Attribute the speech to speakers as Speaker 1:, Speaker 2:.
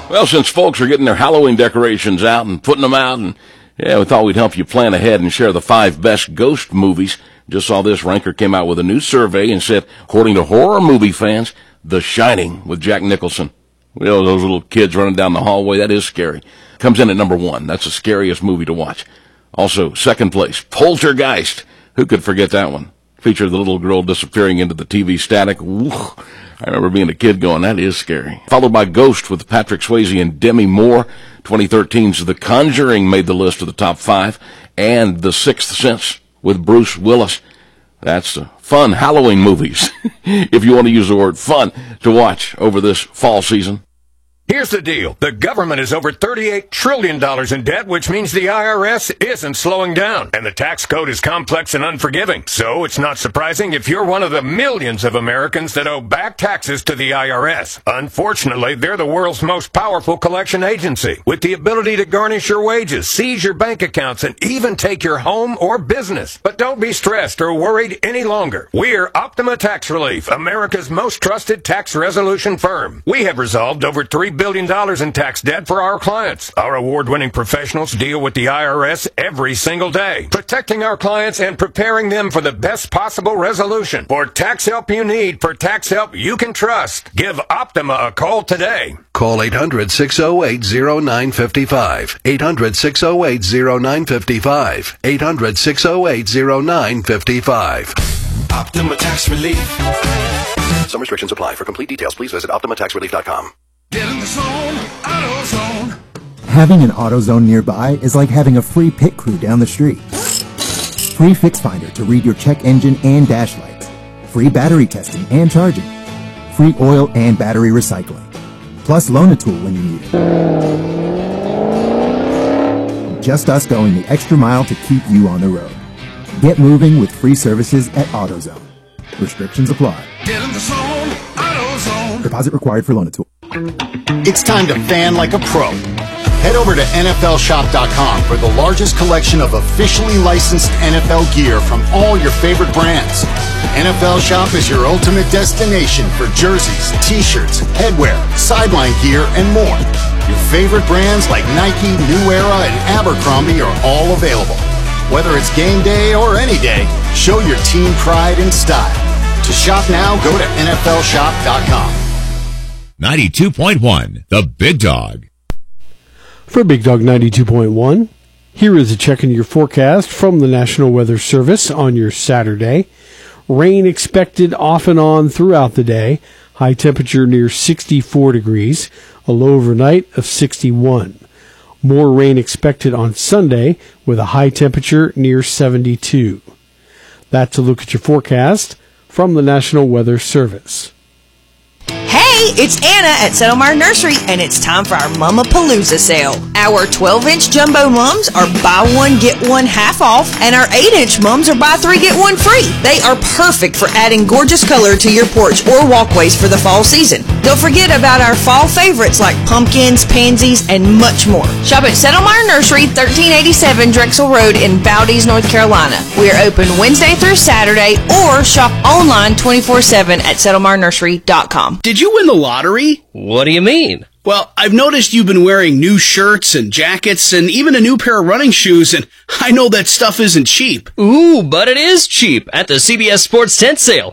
Speaker 1: Well, since folks are getting their Halloween decorations out and putting them out, and we thought we'd help you plan ahead and share the 5 best ghost movies. Just saw this. Ranker came out with a new survey and said, according to horror movie fans, The Shining with Jack Nicholson. Well, those little kids running down the hallway, that is scary. Comes in at number 1. That's the scariest movie to watch. Also, second place, Poltergeist. Who could forget that one? Featured the little girl disappearing into the TV static. Ooh, I remember being a kid going, that is scary. Followed by Ghost with Patrick Swayze and Demi Moore. 2013's The Conjuring made the list of the top 5. And The Sixth Sense with Bruce Willis. That's fun Halloween movies, if you want to use the word fun, to watch over this fall season.
Speaker 2: Here's the deal. The government is over $38 trillion in debt, which means the IRS isn't slowing down. And the tax code is complex and unforgiving. So it's not surprising if you're one of the millions of Americans that owe back taxes to the IRS. Unfortunately, they're the world's most powerful collection agency, with the ability to garnish your wages, seize your bank accounts, and even take your home or business. But don't be stressed or worried any longer. We're Optima Tax Relief, America's most trusted tax resolution firm. We have resolved over $3 billion in tax debt for our clients. Our award-winning professionals deal with the IRS every single day, protecting our clients and preparing them for the best possible resolution. For tax help you need, for tax help you can trust, give Optima a call today.
Speaker 3: Call 800-608-0955. 800-608-0955. 800-608-0955.
Speaker 4: Optima Tax Relief.
Speaker 3: Some restrictions apply. For complete details, please visit OptimaTaxRelief.com.
Speaker 4: Get in the zone, AutoZone.
Speaker 5: Having an AutoZone nearby is like having a free pit crew down the street. Free Fix Finder to read your check engine and dash lights. Free battery testing and charging. Free oil and battery recycling. Plus loan a tool when you need it. Just us going the extra mile to keep you on the road. Get moving with free services at AutoZone. Restrictions apply.
Speaker 4: Get in the zone, AutoZone.
Speaker 5: Deposit required for loan a tool.
Speaker 6: It's time to fan like a pro. Head over to NFLshop.com for the largest collection of officially licensed NFL gear from all your favorite brands. NFL Shop is your ultimate destination for jerseys, t-shirts, headwear, sideline gear, and more. Your favorite brands like Nike, New Era, and Abercrombie are all available. Whether it's game day or any day, show your team pride and style. To shop now, go to NFLshop.com.
Speaker 7: 92.1, The Big Dog.
Speaker 8: For Big Dog 92.1, here is a check in your forecast from the National Weather Service on your Saturday. Rain expected off and on throughout the day. High temperature near 64 degrees. A low overnight of 61. More rain expected on Sunday with a high temperature near 72. That's a look at your forecast from the National Weather Service.
Speaker 9: Hey, it's Anna at Settlemire Nursery, and it's time for our Mama-Palooza sale. Our 12-inch jumbo mums are buy one, get one half off, and our 8-inch mums are buy three, get one free. They are perfect for adding gorgeous color to your porch or walkways for the fall season. Don't forget about our fall favorites like pumpkins, pansies, and much more. Shop at Settlemire Nursery, 1387 Drexel Road in Valdez, North Carolina. We are open Wednesday through Saturday, or shop online 24/7 at settlemirnursery.com.
Speaker 10: Did you win the lottery?
Speaker 11: What do you mean?
Speaker 10: Well, I've noticed you've been wearing new shirts and jackets and even a new pair of running shoes, and I know that stuff isn't cheap.
Speaker 11: Ooh, but it is cheap at the CBS Sports Tent Sale.